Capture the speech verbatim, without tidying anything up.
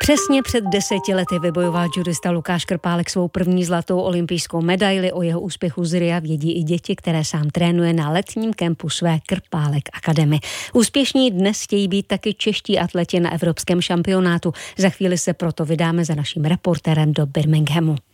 Přesně před deseti lety vybojoval judista Lukáš Krpálek svou první zlatou olympijskou medaili. O jeho úspěchu z Ria vědí i děti, které sám trénuje na letním kempu své Krpálek Academy. Úspěšní dnes chtějí být taky čeští atleti na evropském šampionátu. Za chvíli se proto vydáme za naším reportérem do Birminghamu.